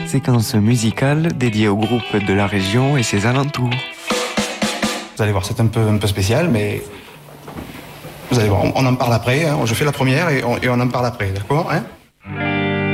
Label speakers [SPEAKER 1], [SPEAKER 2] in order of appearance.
[SPEAKER 1] séquence musicale dédiée au groupe de la région et ses alentours.
[SPEAKER 2] Vous allez voir, c'est un peu spécial, mais vous allez voir, on en parle après. Hein. Je fais la première et on en parle après, d'accord, hein?